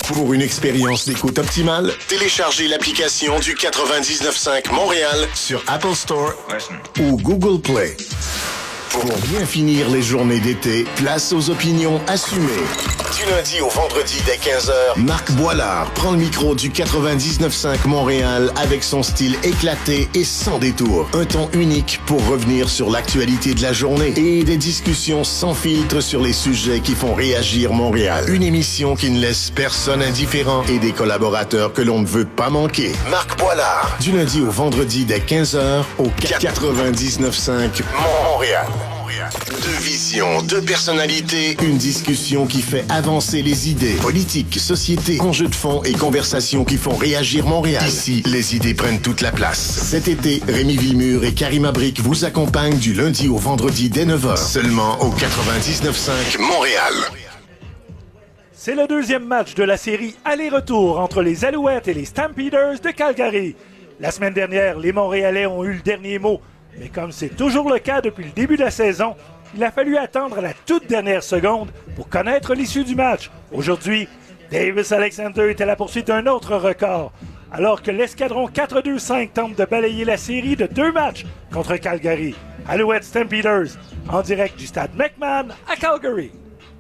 Pour une expérience d'écoute optimale, téléchargez l'application du 99.5 Montréal sur Apple Store ou Google Play. Pour bien finir les journées d'été, place aux opinions assumées. Du lundi au vendredi dès 15h, Marc Boilard prend le micro du 99.5 Montréal avec son style éclaté et sans détour. Un ton unique pour revenir sur l'actualité de la journée et des discussions sans filtre sur les sujets qui font réagir Montréal. Une émission qui ne laisse personne indifférent et des collaborateurs que l'on ne veut pas manquer. Marc Boilard, du lundi au vendredi dès 15h au 99.5 Montréal. Deux visions, deux personnalités, une discussion qui fait avancer les idées. Politique, société, enjeux de fond et conversations qui font réagir Montréal. Ici, les idées prennent toute la place. Cet été, Rémi Villemur et Karima Brick vous accompagnent du lundi au vendredi dès 9h. Seulement au 99.5 Montréal. C'est le deuxième match de la série aller-retour entre les Alouettes et les Stampeders de Calgary. La semaine dernière, les Montréalais ont eu le dernier mot. Mais comme c'est toujours le cas depuis le début de la saison, il a fallu attendre la toute dernière seconde pour connaître l'issue du match. Aujourd'hui, Davis Alexander est à la poursuite d'un autre record, alors que l'escadron 4-2-5 tente de balayer la série de 2 matchs contre Calgary. Alouettes Stampeders, en direct du stade McMahon à Calgary.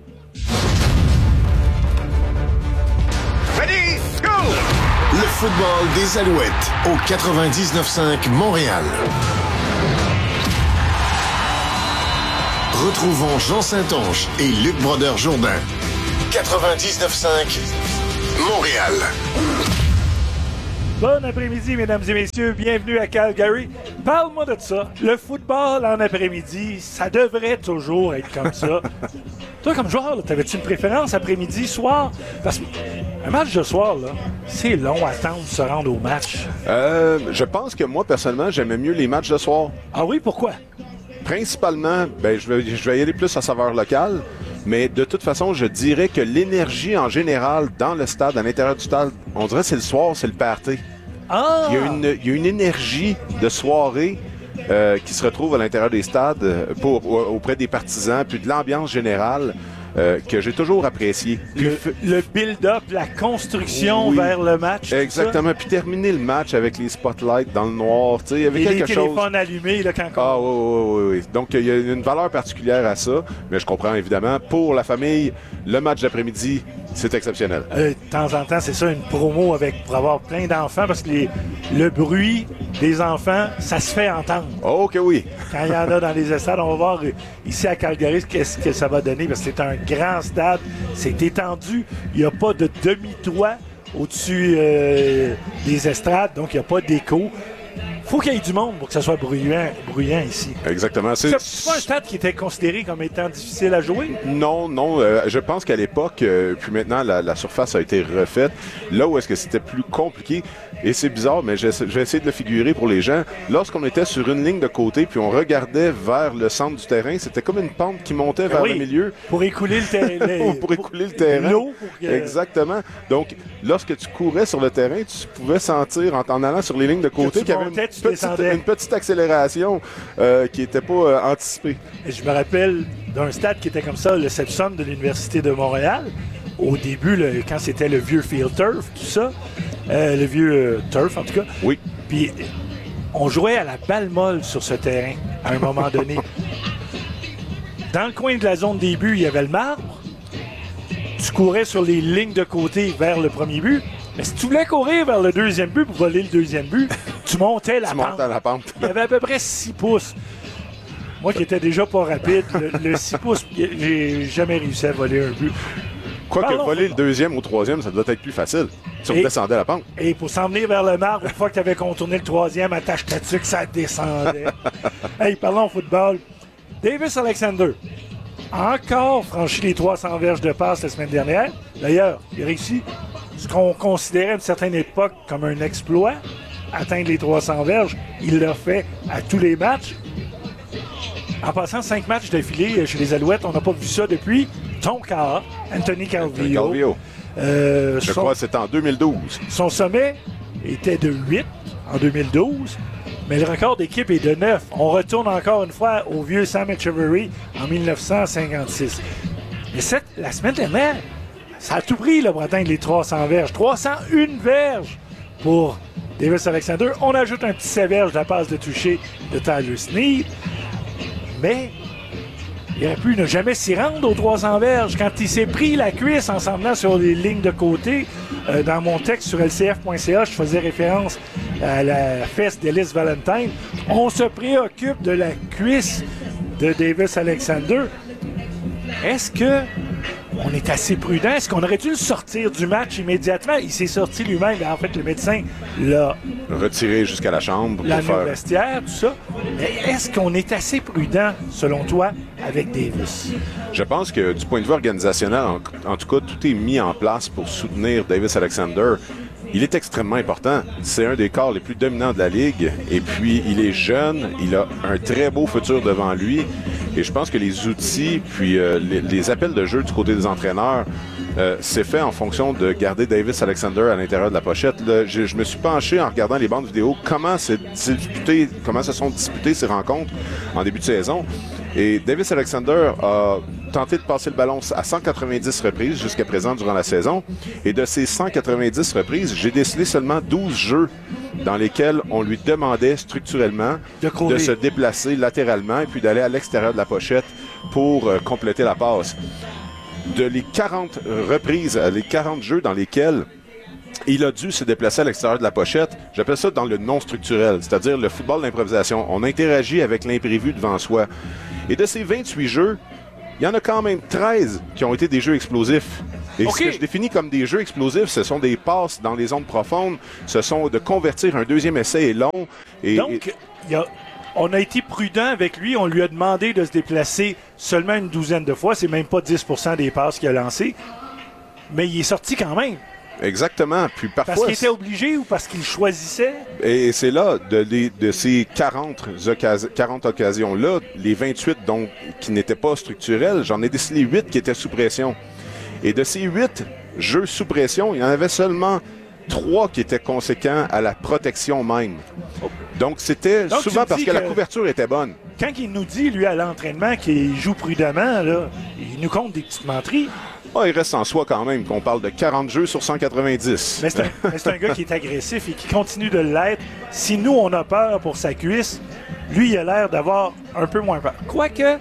Ready, go! Le football des Alouettes au 99.5 Montréal. Retrouvons Jean Saint-Onge et Luc Brodeur-Jourdain. 99.5 Montréal. Bon après-midi, mesdames et messieurs. Bienvenue à Calgary. Parle-moi de ça. Le football en après-midi, ça devrait toujours être comme ça. Toi, comme joueur, là, t'avais-tu une préférence après-midi, soir? Parce qu'un match de soir, là, c'est long à attendre de se rendre au match. Je pense que moi, personnellement, j'aimais mieux les matchs de soir. Ah oui, pourquoi? Principalement, je vais y aller plus à saveur locale, mais de toute façon, je dirais que l'énergie en général dans le stade, à l'intérieur du stade, on dirait que c'est le soir, c'est le party. Ah! Il y a une énergie de soirée qui se retrouve à l'intérieur des stades auprès des partisans, puis de l'ambiance générale que j'ai toujours apprécié. Le build-up, la construction vers le match. Exactement. Puis terminer le match avec les spotlights dans le noir. Il y avait quelque chose. Les téléphones allumés là, quand Ah oui. Donc, il y a une valeur particulière à ça. Mais je comprends évidemment. Pour la famille, le match d'après-midi, c'est exceptionnel. De temps en temps, c'est ça, une promo pour avoir plein d'enfants parce que le bruit des enfants, ça se fait entendre. Oh que oui. Quand il y en a dans les stades, on va voir ici à Calgary qu'est-ce que ça va donner parce que c'est un grand stade, c'est étendu, il n'y a pas de demi-toit au-dessus des estrades, donc il n'y a pas d'écho. Faut qu'il y ait du monde pour que ça soit bruyant ici. Exactement. C'est pas un stade qui était considéré comme étant difficile à jouer? Non. Je pense qu'à l'époque, puis maintenant, la surface a été refaite. Là où est-ce que c'était plus compliqué, et c'est bizarre, mais je vais essayer de le figurer pour les gens. Lorsqu'on était sur une ligne de côté, puis on regardait vers le centre du terrain, c'était comme une pente qui montait vers le milieu. Pour écouler le terrain. Pour écouler le terrain. L'eau. Exactement. Donc, lorsque tu courais sur le terrain, tu pouvais sentir, en allant sur les lignes de côté, qu'il y avait une petite accélération qui n'était pas anticipée. Et je me rappelle d'un stade qui était comme ça, le Sepson de l'Université de Montréal. Au début, quand c'était le vieux Field Turf, tout ça, le vieux Turf en tout cas. Oui. Puis on jouait à la balle molle sur ce terrain à un moment donné. Dans le coin de la zone des buts, il y avait le marbre. Tu courais sur les lignes de côté vers le premier but. Mais si tu voulais courir vers le deuxième but pour voler le deuxième but, tu montais la pente. Il y avait à peu près 6 pouces. Moi qui étais déjà pas rapide, le 6 pouces, j'ai jamais réussi à voler un but. Quoique voler le deuxième ou troisième, ça doit être plus facile. Si on descendait la pente. Et pour s'en venir vers le marbre, une fois que tu avais contourné le troisième, attache ta tuque, ça descendait. Hey, parlons football. Davis Alexander a encore franchi les 300 verges de passe la semaine dernière. D'ailleurs, il a réussi ce qu'on considérait à une certaine époque comme un exploit, atteindre les 300 verges. Il l'a fait à tous les matchs. En passant 5 matchs d'affilée chez les Alouettes, on n'a pas vu ça depuis Tonka, Anthony Calvillo. Je crois que c'était en 2012. Son sommet était de 8 en 2012, mais le record d'équipe est de 9. On retourne encore une fois au vieux Sam Echeverry en 1956. Mais la semaine dernière, Ça a tout pris là, pour atteindre les 300 verges. 301 verges pour Davis Alexander. On ajoute un petit 7 verges de la passe de toucher de Tyler Snead. Mais il aurait pu ne jamais s'y rendre aux 300 verges. Quand il s'est pris la cuisse en s'en venant sur les lignes de côté, dans mon texte sur lcf.ca, je faisais référence à la fesse d'Ellis Valentine. On se préoccupe de la cuisse de Davis Alexander. Est-ce que on est assez prudent? Est-ce qu'on aurait dû le sortir du match immédiatement? Il s'est sorti lui-même. En fait, le médecin l'a retiré jusqu'à la chambre. La vestiaire, tout ça. Mais est-ce qu'on est assez prudent, selon toi, avec Davis? Je pense que du point de vue organisationnel, en tout cas, tout est mis en place pour soutenir Davis Alexander. Il est extrêmement important. C'est un des corps les plus dominants de la Ligue. Et puis, il est jeune. Il a un très beau futur devant lui. Et je pense que les outils, puis les appels de jeu du côté des entraîneurs, c'est fait en fonction de garder Davis Alexander à l'intérieur de la pochette. Là, je me suis penché en regardant les bandes vidéo comment se sont disputées ces rencontres en début de saison. Et Davis Alexander a tenté de passer le ballon à 190 reprises jusqu'à présent durant la saison. Et de ces 190 reprises, j'ai décelé seulement 12 jeux dans lesquels on lui demandait structurellement de se déplacer latéralement et puis d'aller à l'extérieur de la pochette pour compléter la passe. De les 40 reprises, les 40 jeux dans lesquels il a dû se déplacer à l'extérieur de la pochette, j'appelle ça dans le non structurel, c'est-à-dire le football d'improvisation. On interagit avec l'imprévu devant soi. Et de ces 28 jeux, il y en a quand même 13 qui ont été des jeux explosifs. Et ce que je définis comme des jeux explosifs, ce sont des passes dans les zones profondes, ce sont de convertir un deuxième essai long. Donc, on a été prudent avec lui, on lui a demandé de se déplacer seulement une douzaine de fois, c'est même pas 10% des passes qu'il a lancées, mais il est sorti quand même. Exactement. Puis parfois, parce qu'il était obligé ou parce qu'il choisissait? Et c'est là, de ces 40 occasions-là, les 28 donc, qui n'étaient pas structurelles, j'en ai décelé 8 qui étaient sous pression. Et de ces 8 jeux sous pression, il y en avait seulement 3 qui étaient conséquents à la protection même. Donc, c'était souvent parce que la couverture était bonne. Quand il nous dit, lui, à l'entraînement, qu'il joue prudemment, là, il nous compte des petites menteries. Ah, il reste en soi quand même qu'on parle de 40 jeux sur 190. Mais c'est un gars qui est agressif et qui continue de l'être. Si nous, on a peur pour sa cuisse, lui, il a l'air d'avoir un peu moins peur. Quoique,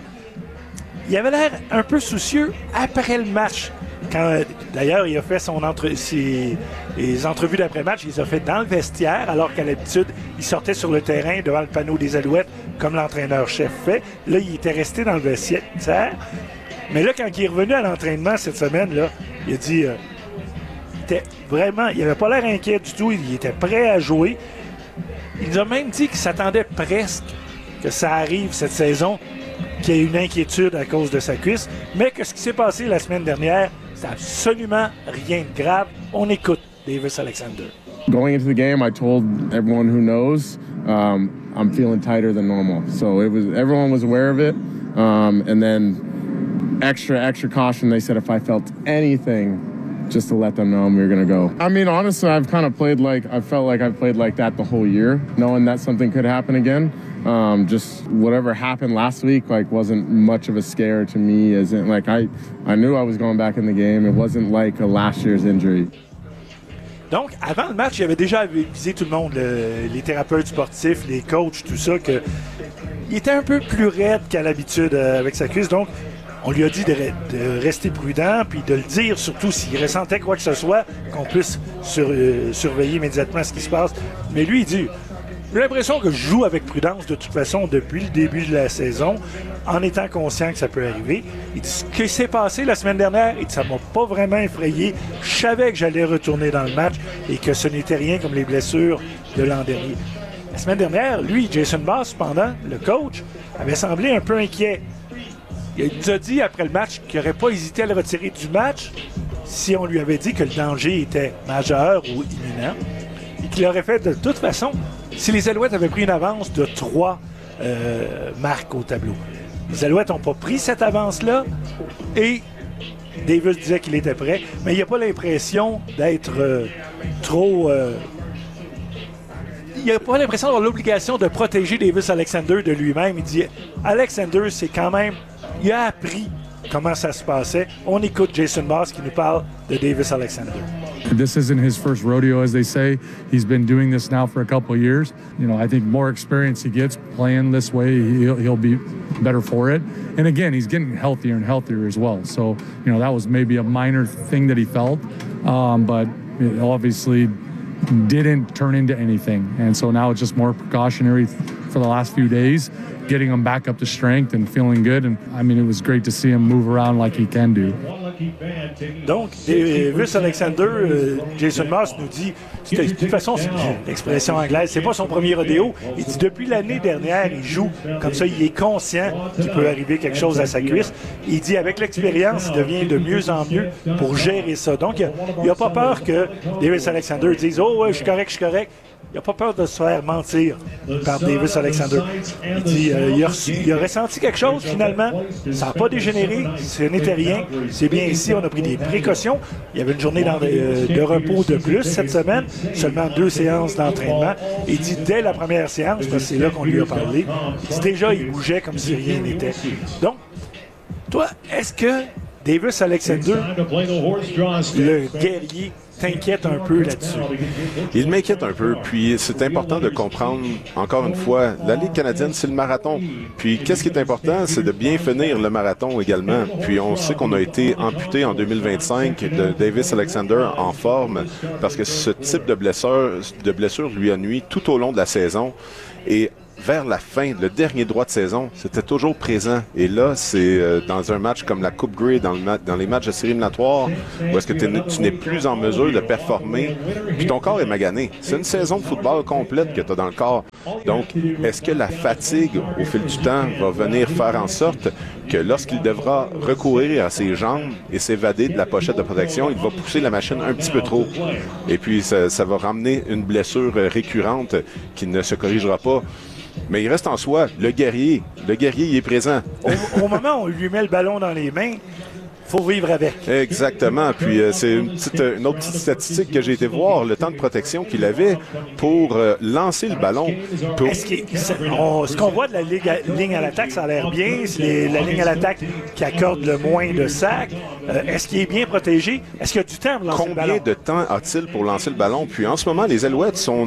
il avait l'air un peu soucieux après le match. D'ailleurs, il a fait les entrevues d'après-match, il les a fait dans le vestiaire, alors qu'à l'habitude, il sortait sur le terrain devant le panneau des Alouettes, comme l'entraîneur-chef fait. Là, il était resté dans le vestiaire. Mais là, quand il est revenu à l'entraînement cette semaine, là, il a dit il n'avait pas l'air inquiet du tout, il était prêt à jouer. Il nous a même dit qu'il s'attendait presque que ça arrive cette saison, qu'il y ait une inquiétude à cause de sa cuisse, mais que ce qui s'est passé la semaine dernière, c'est absolument rien de grave. On écoute Davis Alexander. Going into the game, I told everyone who knows I'm feeling tighter than normal. So everyone was aware of it, and then extra caution. They said if I felt anything, just to let them know we were going to go. I mean, honestly, I felt like I've played like that the whole year, knowing that something could happen again. Just whatever happened last week, wasn't much of a scare to me. As in, I knew I was going back in the game. It wasn't like a last year's injury. Donc, avant le match, il avait déjà avisé tout le monde, les thérapeutes sportifs, les coachs, tout ça, qu'il était un peu plus raide qu'à l'habitude avec sa cuisse. Donc, on lui a dit de rester prudent, puis de le dire, surtout s'il ressentait quoi que ce soit, qu'on puisse surveiller immédiatement ce qui se passe. Mais lui, il dit, j'ai l'impression que je joue avec prudence de toute façon depuis le début de la saison, en étant conscient que ça peut arriver. Il dit, ce qui s'est passé la semaine dernière, il dit, ça m'a pas vraiment effrayé. Je savais que j'allais retourner dans le match et que ce n'était rien comme les blessures de l'an dernier. La semaine dernière, lui, Jason Boss, cependant, le coach, avait semblé un peu inquiet. Il nous a dit après le match qu'il n'aurait pas hésité à le retirer du match si on lui avait dit que le danger était majeur ou imminent et qu'il l'aurait fait de toute façon si les Alouettes avaient pris une avance de 3 marques au tableau. Les Alouettes n'ont pas pris cette avance-là et Davis disait qu'il était prêt, mais il n'a pas l'impression d'être trop... il n'a pas l'impression d'avoir l'obligation de protéger Davis Alexander de lui-même. Il dit, Alexander, c'est quand même... Il a appris comment ça se passait. On écoute Jason Maas qui nous parle de Davis Alexander. This isn't his first rodeo, as they say. He's been doing this now for a couple of years. You know, I think more experience he gets playing this way, he'll be better for it. And again, he's getting healthier and healthier as well. So, you know, that was maybe a minor thing that he felt, but it obviously didn't turn into anything. And so now it's just more precautionary for the last few days, getting him back up to strength and feeling good. And I mean, it was great to see him move around like he can do. Donc, Davis Alexander, Jason Maas nous dit, de toute façon, c'est l'expression anglaise, c'est pas son premier rodéo. Il dit depuis l'année dernière, il joue comme ça, il est conscient qu'il peut arriver quelque chose à sa cuisse. Il dit avec l'expérience, il devient de mieux en mieux pour gérer ça. Donc, il n'a pas peur que Davis Alexander dise « Oh, ouais, je suis correct, je suis correct ». Il n'a pas peur de se faire mentir par Davis Alexander. Il dit il a ressenti quelque chose finalement. Ça n'a pas dégénéré. Ce n'était rien. C'est bien ici. On a pris des précautions. Il y avait une journée de repos de plus cette semaine. Seulement 2 séances d'entraînement. Il dit dès la première séance, parce que c'est là qu'on lui a parlé, il dit déjà il bougeait comme si rien n'était. Donc, toi, est-ce que Davis Alexander, le guerrier, t'inquiète un peu là-dessus? Il m'inquiète un peu, puis c'est important de comprendre, encore une fois, la Ligue canadienne, c'est le marathon. Puis qu'est-ce qui est important, c'est de bien finir le marathon également. Puis on sait qu'on a été amputé en 2025 de Davis Alexander en forme, parce que ce type de blessure lui a nuit tout au long de la saison. Et vers la fin, le dernier droit de saison, c'était toujours présent. Et là, c'est dans un match comme la Coupe Grey, dans les matchs de série éliminatoire, où est-ce que tu n'es plus en mesure de performer, puis ton corps est magané. C'est une saison de football complète que tu as dans le corps. Donc, est-ce que la fatigue, au fil du temps, va venir faire en sorte que lorsqu'il devra recourir à ses jambes et s'évader de la pochette de protection, il va pousser la machine un petit peu trop. Et puis, ça va ramener une blessure récurrente qui ne se corrigera pas. Mais il reste en soi, le guerrier, il est présent. Au moment où on lui met le ballon dans les mains, il faut vivre avec. Exactement. Puis c'est une autre petite statistique que j'ai été voir, le temps de protection qu'il avait pour lancer le ballon. Ce qu'on voit de la ligne à l'attaque, ça a l'air bien. C'est la ligne à l'attaque qui accorde le moins de sacs. Est-ce qu'il est bien protégé? Est-ce qu'il y a du temps pour lancer le ballon? Combien de temps a-t-il pour lancer le ballon? Puis en ce moment, les Alouettes sont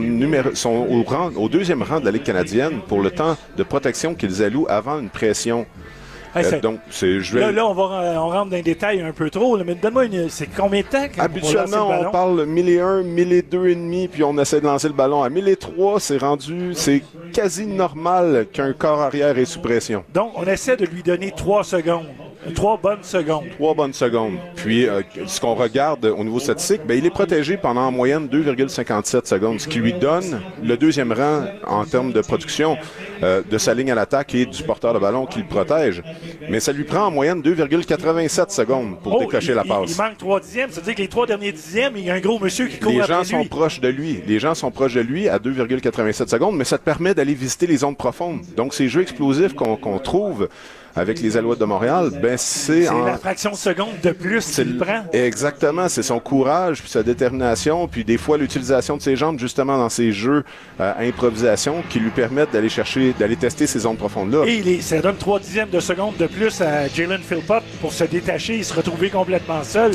au deuxième rang de la Ligue canadienne pour le temps de protection qu'ils allouent avant une pression. Donc, là, on rentre dans les détails un peu trop, là, mais donne-moi c'est combien de temps? Habituellement, on parle 1001, 1002 et demi, puis on essaie de lancer le ballon. À 1003, c'est quasi normal qu'un corps arrière est sous pression. Donc, on essaie de lui donner 3 secondes. 3 bonnes secondes. 3 bonnes secondes. Puis, ce qu'on regarde au niveau statistique, il est protégé pendant en moyenne 2,57 secondes, ce qui lui donne le deuxième rang en termes de production de sa ligne à l'attaque et du porteur de ballon qui le protège. Mais ça lui prend en moyenne 2,87 secondes pour décocher la passe. Il manque 3 dixièmes. C'est-à-dire que les 3 derniers dixièmes, il y a un gros monsieur qui court après lui. Les gens sont proches de lui à 2,87 secondes, mais ça te permet d'aller visiter les zones profondes. Donc, ces jeux explosifs qu'on trouve avec les Alouettes de Montréal, c'est la fraction de seconde de plus qu'il prend. Exactement, c'est son courage, puis sa détermination, puis des fois l'utilisation de ses jambes justement dans ces jeux à improvisation qui lui permettent d'aller tester ces zones profondes-là. Et ça donne 3 dixièmes de seconde de plus à Jalen Philpott pour se détacher et se retrouver complètement seul.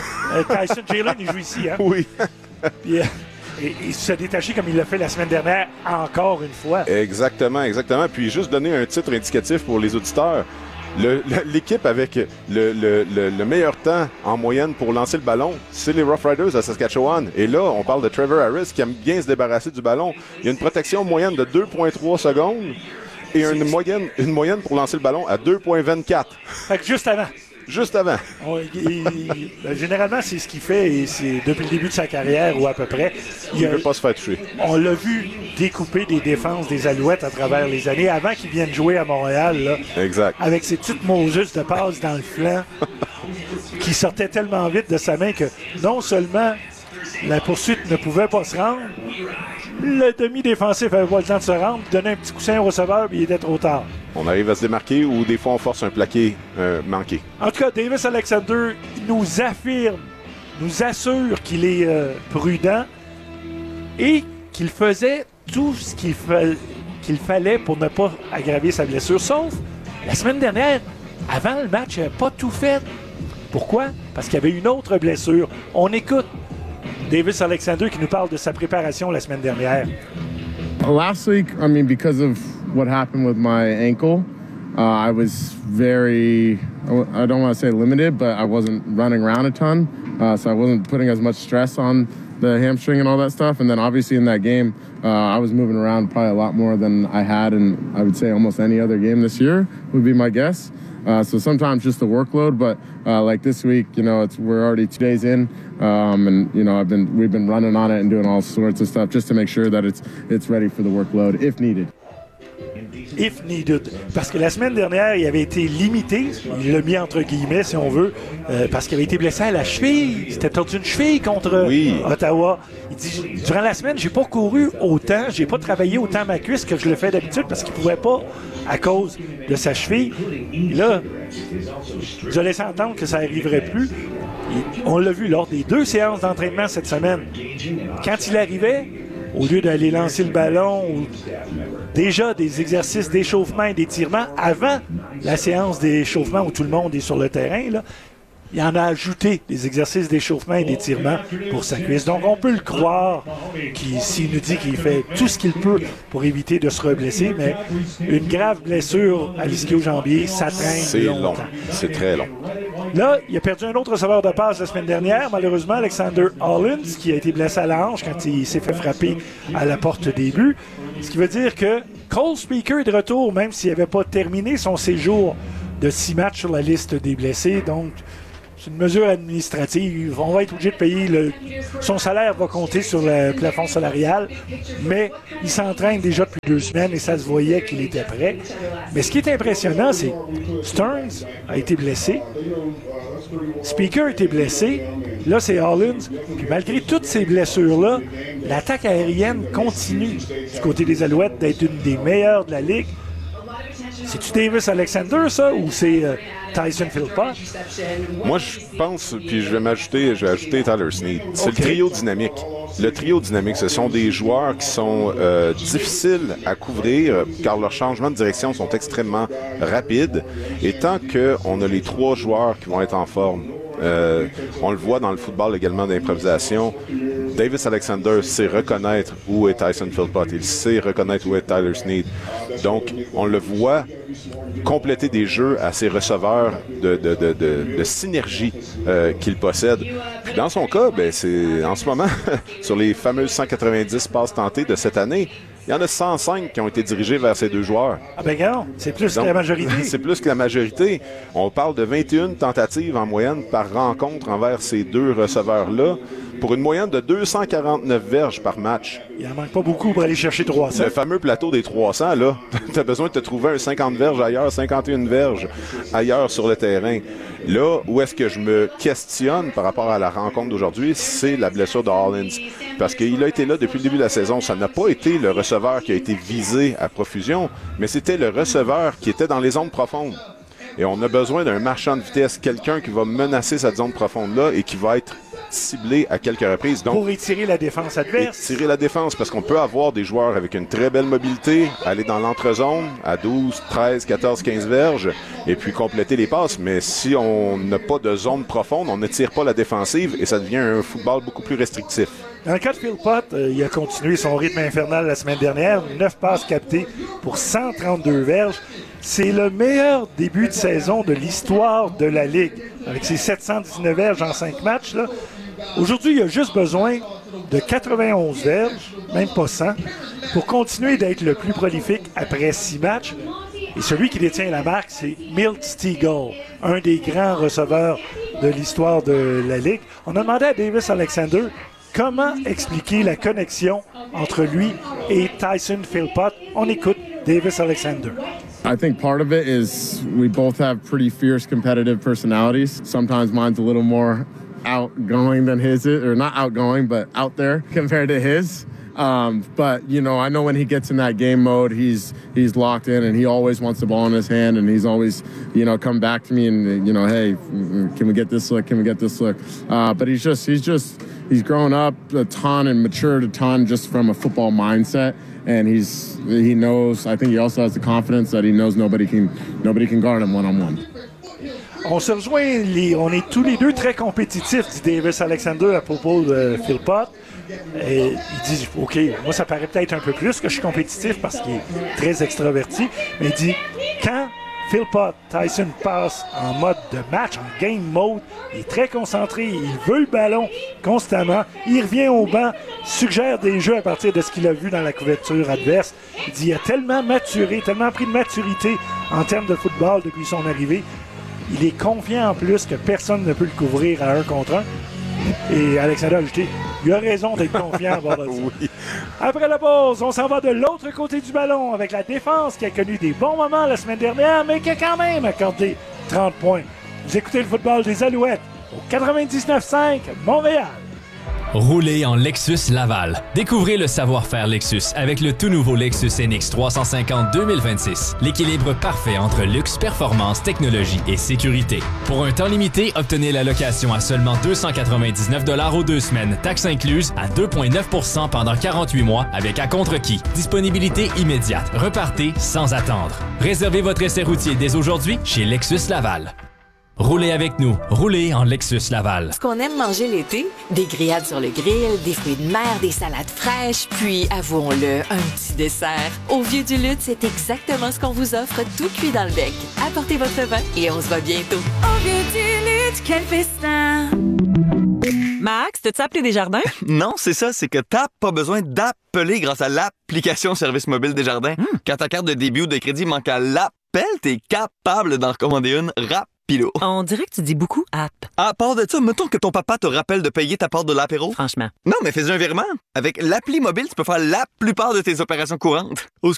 Jalen, il joue ici, hein? Oui. Puis, et se détacher comme il l'a fait la semaine dernière, encore une fois. Exactement. Puis juste donner un titre indicatif pour les auditeurs. L'équipe avec le meilleur temps en moyenne pour lancer le ballon, c'est les Rough Riders à Saskatchewan. Et là, on parle de Trevor Harris qui aime bien se débarrasser du ballon. Il y a une protection moyenne de 2,3 secondes et une moyenne pour lancer le ballon à 2,24. Fait que juste avant. Généralement, c'est ce qu'il fait et c'est depuis le début de sa carrière ou à peu près. Il ne veut pas se faire toucher. On l'a vu découper des défenses des Alouettes à travers les années avant qu'il vienne jouer à Montréal. Là, exact. Avec ses petites Moses de passe dans le flanc qui sortaient tellement vite de sa main que non seulement la poursuite ne pouvait pas se rendre, le demi-défensif n'avait pas le temps de se rendre, donner un petit coussin au receveur, puis il était trop tard. On arrive à se démarquer ou des fois on force un plaqué manqué. En tout cas, Davis Alexander nous assure qu'il est prudent et qu'il faisait tout ce qu'il fallait pour ne pas aggraver sa blessure. Sauf, la semaine dernière, avant le match, il n'avait pas tout fait. Pourquoi? Parce qu'il y avait une autre blessure. On écoute Davis Alexander qui nous parle de sa préparation la semaine dernière. Last week, I mean, because of what happened with my ankle, I was very, I don't want to say limited, but I wasn't running around a ton. So I wasn't putting as much stress on the hamstring and all that stuff. And then obviously in that game, I was moving around probably a lot more than I had in, I would say, almost any other game this year would be my guess. So sometimes just the workload, but like this week, you know, we're already 2 days in, and you know, we've been running on it and doing all sorts of stuff just to make sure that it's ready for the workload if needed. If needed. Parce que la semaine dernière, il avait été limité, il l'a mis entre guillemets si on veut, parce qu'il avait été blessé à la cheville. Il s'était tordu une cheville contre Ottawa. Il dit, durant la semaine, j'ai pas couru autant, j'ai pas travaillé autant ma cuisse que je le fais d'habitude parce qu'il pouvait pas à cause de sa cheville. Et là, je laissé entendre que ça n'arriverait plus. Et on l'a vu lors des 2 séances d'entraînement cette semaine. Quand il arrivait, au lieu d'aller lancer le ballon ou déjà des exercices d'échauffement et d'étirement avant la séance d'échauffement où tout le monde est sur le terrain, là, il en a ajouté des exercices d'échauffement et d'étirement pour sa cuisse. Donc, on peut le croire s'il nous dit qu'il fait tout ce qu'il peut pour éviter de se reblesser, mais une grave blessure à l'ischio-jambier, ça traîne C'est longtemps. long. C'est très long. Là, il a perdu un autre receveur de passe la semaine dernière, malheureusement, Alexander Hollins, qui a été blessé à la hanche quand il s'est fait frapper à la porte des buts. Ce qui veut dire que Cole Speaker est de retour, même s'il n'avait pas terminé son séjour de 6 matchs sur la liste des blessés. Donc, c'est une mesure administrative. On va être obligé de payer son salaire va compter sur le plafond salarial, mais il s'entraîne déjà depuis 2 semaines et ça se voyait qu'il était prêt. Mais ce qui est impressionnant, c'est que Stearns a été blessé. Speaker a été blessé. Là, c'est Hollins. Puis malgré toutes ces blessures-là, l'attaque aérienne continue du côté des Alouettes d'être une des meilleures de la Ligue. C'est-tu Davis Alexander, ça, ou c'est Tyson Philpott? Moi, je pense, puis je vais ajouter Tyler Snead. C'est le trio dynamique. Le trio dynamique, ce sont des joueurs qui sont difficiles à couvrir car leurs changements de direction sont extrêmement rapides. Et tant qu'on a les 3 joueurs qui vont être en forme, on le voit dans le football également d'improvisation, Davis Alexander sait reconnaître où est Tyson Philpott. Il sait reconnaître où est Tyler Snead. Donc, on le voit compléter des jeux à ses receveurs de synergie qu'il possède. Puis dans son cas, ben, c'est en ce moment, sur les fameuses 190 passes tentées de cette année, il y en a 105 qui ont été dirigés vers ces 2 joueurs. Ah ben non, c'est plus que la majorité. C'est plus que la majorité. On parle de 21 tentatives en moyenne par rencontre envers ces 2 receveurs-là, pour une moyenne de 249 verges par match. Il n'en manque pas beaucoup pour aller chercher 300. Le fameux plateau des 300, là, tu as besoin de te trouver un 50 verges ailleurs, 51 verges ailleurs sur le terrain. Là, où est-ce que je me questionne par rapport à la rencontre d'aujourd'hui, c'est la blessure de Hollins. Parce qu'il a été là depuis le début de la saison. Ça n'a pas été le receveur qui a été visé à profusion, mais c'était le receveur qui était dans les zones profondes. Et on a besoin d'un marchand de vitesse, quelqu'un qui va menacer cette zone profonde-là et qui va être ciblé à quelques reprises. Donc, pour étirer la défense adverse. Étirer la défense, parce qu'on peut avoir des joueurs avec une très belle mobilité, aller dans l'entrezone à 12, 13, 14, 15 verges, et puis compléter les passes. Mais si on n'a pas de zone profonde, on ne tire pas la défensive et ça devient un football beaucoup plus restrictif. Dans le cas de Philpott, il a continué son rythme infernal la semaine dernière. 9 passes captées pour 132 verges. C'est le meilleur début de saison de l'histoire de la Ligue. Avec ses 719 verges en 5 matchs, là. Aujourd'hui, il a juste besoin de 91 verges, même pas 100, pour continuer d'être le plus prolifique après 6 matchs. Et celui qui détient la marque, c'est Milt Stegall, un des grands receveurs de l'histoire de la Ligue. On a demandé à Davis Alexander comment expliquer la connexion entre lui et Tyson Philpott. On écoute Davis Alexander. I think part of it is we both have pretty fierce competitive personalities. Sometimes mine's a little more outgoing than his is, or not outgoing, but out there compared to his. But, you know, I know when he gets in that game mode, he's locked in and he always wants the ball in his hand and he's always, you know, come back to me and, you know, hey, can we get this look? Can we get this look? But he's grown up a ton and matured a ton just from a football mindset. And he knows, I think he also has the confidence that he knows nobody can guard him one-on-one. On se rejoint, on est tous les deux très compétitifs, dit Davis Alexander à propos de Philpott. Et il dit, OK, moi ça paraît peut-être un peu plus que je suis compétitif parce qu'il est très extraverti, mais il dit, quand Philpott, Tyson passe en mode de match, en game mode, il est très concentré, il veut le ballon constamment, il revient au banc, suggère des jeux à partir de ce qu'il a vu dans la couverture adverse. Il dit, il a tellement maturé, tellement pris de maturité en termes de football depuis son arrivée. Il est confiant en plus que personne ne peut le couvrir à 1 contre 1. Et Alexander a ajouté, il a raison d'être confiant à bord de ça. Oui. Après la pause, on s'en va de l'autre côté du ballon avec la défense qui a connu des bons moments la semaine dernière, mais qui a quand même accordé 30 points. Vous écoutez le football des Alouettes au 99.5 Montréal. Roulez en Lexus Laval. Découvrez le savoir-faire Lexus avec le tout nouveau Lexus NX 350 2026. L'équilibre parfait entre luxe, performance, technologie et sécurité. Pour un temps limité, obtenez la location à seulement 299 $ aux 2 semaines, taxes incluses, à 2,9 % pendant 48 mois avec à-contre-qui. Disponibilité immédiate. Repartez sans attendre. Réservez votre essai routier dès aujourd'hui chez Lexus Laval. Roulez avec nous. Roulez en Lexus Laval. Ce qu'on aime manger l'été, des grillades sur le grill, des fruits de mer, des salades fraîches, puis, avouons-le, un petit dessert. Au Vieux du Lutte, c'est exactement ce qu'on vous offre, tout cuit dans le bec. Apportez votre vin et on se voit bientôt. Au Vieux du Lutte, quel festin! Max, t'as-tu appelé Desjardins? Non, c'est ça, c'est que t'as pas besoin d'appeler grâce à l'application Service mobile Desjardins. Quand ta carte de débit ou de crédit manque à l'appel, t'es capable d'en recommander une rapide. Pilot. On dirait que tu dis beaucoup « app ». À part de ça, mettons que ton papa te rappelle de payer ta part de l'apéro. Franchement. Non, mais fais un virement. Avec l'appli mobile, tu peux faire la plupart de tes opérations courantes. Ou ce